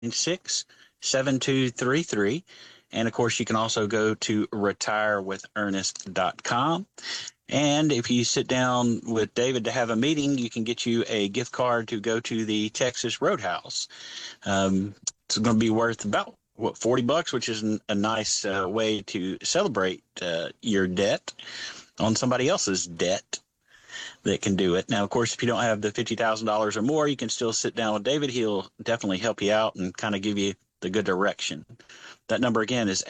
596-7233. And of course, you can also go to retirewithernest.com. And if you sit down with David to have a meeting, you can get you a gift card to go to the Texas Roadhouse. It's going to be worth about $40, which is a nice way to celebrate your debt on somebody else's debt that can do it. Now, of course, if you don't have the $50,000 or more, you can still sit down with David. He'll definitely help you out and kind of give you the good direction. That number again is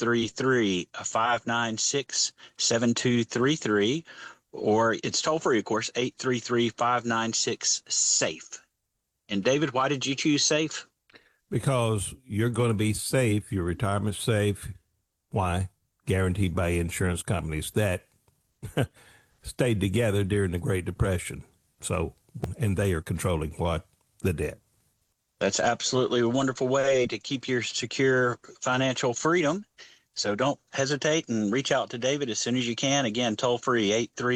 833-596-7233, or it's toll free, of course, 833-596-SAFE. And David, why did you choose SAFE? Because you're going to be safe, your retirement's safe. Why? Guaranteed by insurance companies that stayed together during the Great Depression. So, and they are controlling what? The debt. That's absolutely a wonderful way to keep your secure financial freedom. So don't hesitate and reach out to David as soon as you can. Again, toll free,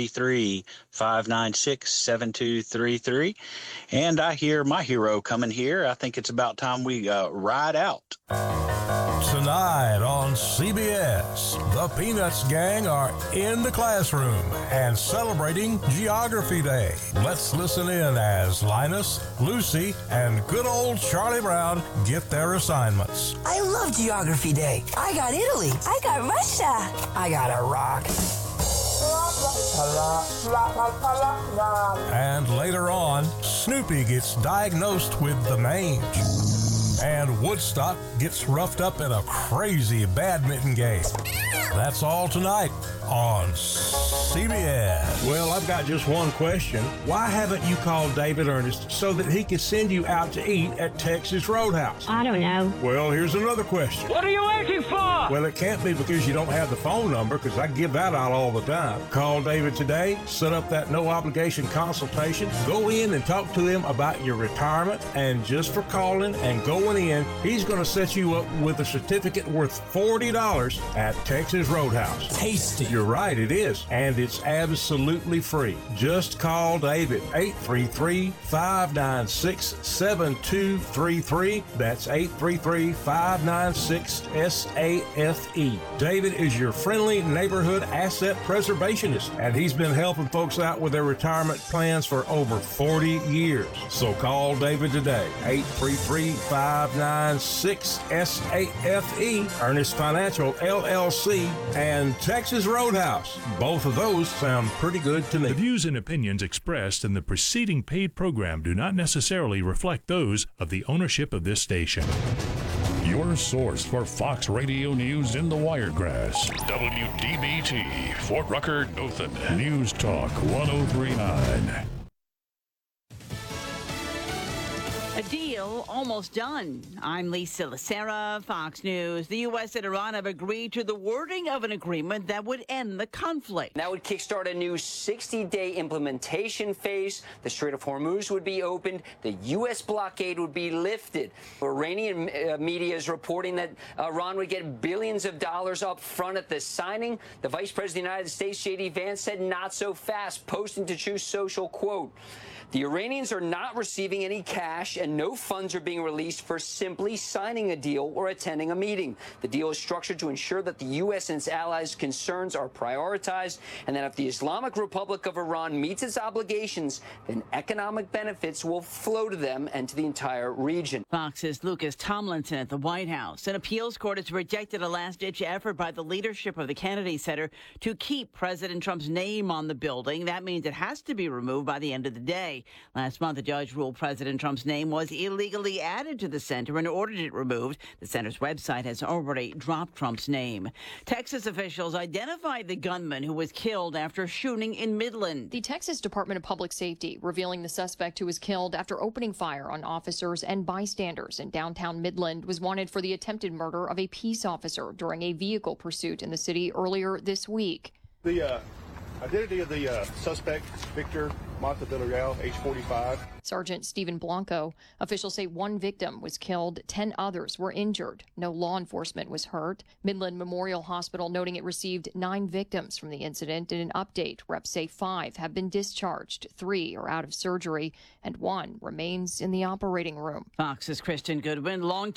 833-596-7233. And I hear my hero coming here. I think it's about time we ride out. Tonight on CBS, the Peanuts gang are in the classroom and celebrating Geography Day. Let's listen in as Linus, Lucy, and good old Charlie Brown get their assignments. I love Geography Day. I got Italy. I got Russia. I got Iraq. And later on, Snoopy gets diagnosed with the mange. And Woodstock gets roughed up in a crazy badminton game. That's all tonight on CBS. Well, I've got just one question. Why haven't you called David Ernest so that he could send you out to eat at Texas Roadhouse? I don't know. Well, here's another question. What are you waiting for? Well, it can't be because you don't have the phone number, because I give that out all the time. Call David today, set up that no-obligation consultation, go in and talk to him about your retirement, and just for calling and going in, he's going to set you up with a certificate worth $40 at Texas Roadhouse. Tasty. You're right, it is. And it's absolutely free. Just call David, 833-596-7233. That's 833-596-SAFE. David is your friendly neighborhood asset preservationist, and he's been helping folks out with their retirement plans for over 40 years. So call David today, 833-596-SAFE, Ernest Financial, LLC, and Texas Roadhouse. Both of those sound pretty good to me. The views and opinions expressed in the preceding paid program do not necessarily reflect those of the ownership of this station. Your source for Fox Radio News in the Wiregrass. WDBT, Fort Rucker, Dothan. News Talk 1039. A deal almost done. I'm Lisa Lacera, Fox News. The U.S. and Iran have agreed to the wording of an agreement that would end the conflict. That would kickstart a new 60-day implementation phase. The Strait of Hormuz would be opened. The U.S. blockade would be lifted. Iranian media is reporting that Iran would get billions of dollars up front at the signing. The Vice President of the United States, J.D. Vance, said not so fast, posting to Truth Social, quote, "The Iranians are not receiving any cash and no funds are being released for simply signing a deal or attending a meeting. The deal is structured to ensure that the U.S. and its allies' concerns are prioritized, and that if the Islamic Republic of Iran meets its obligations, then economic benefits will flow to them and to the entire region." Fox's Lucas Tomlinson at the White House. An appeals court has rejected a last-ditch effort by the leadership of the Kennedy Center to keep President Trump's name on the building. That means it has to be removed by the end of the day. Last month, a judge ruled President Trump's name was illegally added to the center and ordered it removed. The center's website has already dropped Trump's name. Texas officials identified the gunman who was killed after shooting in Midland. The Texas Department of Public Safety revealing the suspect who was killed after opening fire on officers and bystanders in downtown Midland was wanted for the attempted murder of a peace officer during a vehicle pursuit in the city earlier this week. The identity of the suspect, Victor Monta Villarreal, age 45. Sergeant Stephen Blanco. Officials say 1 victim was killed, 10 others were injured. No law enforcement was hurt. Midland Memorial Hospital noting it received 9 victims from the incident. In an update, reps say 5 have been discharged, 3 are out of surgery, and 1 remains in the operating room. Fox's Kristen Goodwin, long